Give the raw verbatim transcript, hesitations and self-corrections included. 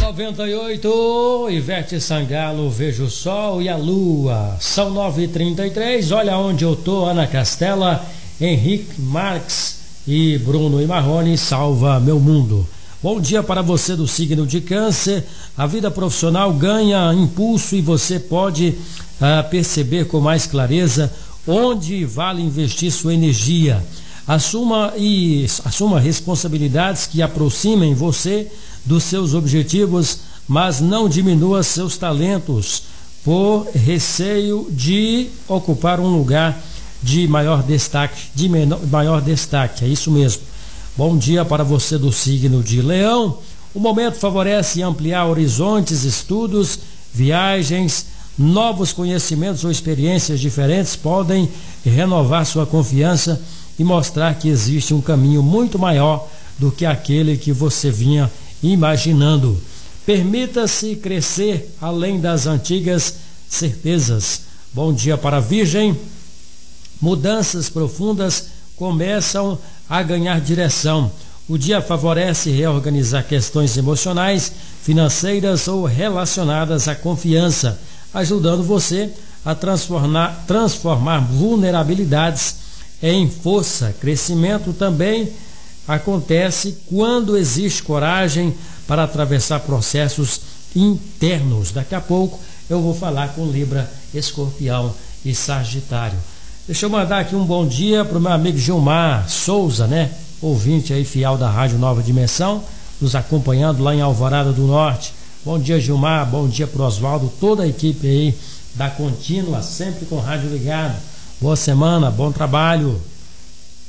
noventa e oito, Ivete Sangalo, vejo o sol e a lua. São nove e trinta e três, olha onde eu tô, Ana Castela, Henrique Marques e Bruno e Marrone, salva meu mundo. Bom dia para você do signo de Câncer. A vida profissional ganha impulso e você pode uh, perceber com mais clareza onde vale investir sua energia. Assuma e assuma responsabilidades que aproximem você dos seus objetivos, mas não diminua seus talentos por receio de ocupar um lugar de maior destaque, de menor, maior destaque, é isso mesmo. Bom dia para você do signo de Leão. O momento favorece ampliar horizontes, estudos, viagens, novos conhecimentos ou experiências diferentes podem renovar sua confiança e mostrar que existe um caminho muito maior do que aquele que você vinha imaginando. Permita-se crescer além das antigas certezas. Bom dia para a Virgem. Mudanças profundas começam a ganhar direção. O dia favorece reorganizar questões emocionais, financeiras ou relacionadas à confiança, ajudando você a transformar, transformar vulnerabilidades em força. Crescimento também acontece quando existe coragem para atravessar processos internos. Daqui a pouco eu vou falar com Libra, Escorpião e Sagitário. Deixa eu mandar aqui um bom dia para o meu amigo Gilmar Souza, né? Ouvinte aí fiel da Rádio Nova Dimensão, nos acompanhando lá em Alvorada do Norte. Bom dia, Gilmar, bom dia para o Oswaldo, toda a equipe aí da Contínua, sempre com o rádio ligado. Boa semana, bom trabalho.